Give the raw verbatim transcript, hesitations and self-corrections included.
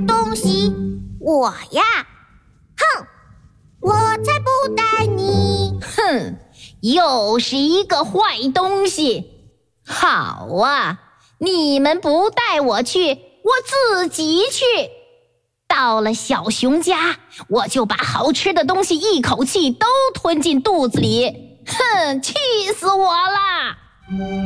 东西？我呀，哼，我才不带你！ 哼，又是一个坏东西。好啊，你们不带我去，我自己去。到了小熊家，我就把好吃的东西一口气都吞进肚子里。哼，气死我了！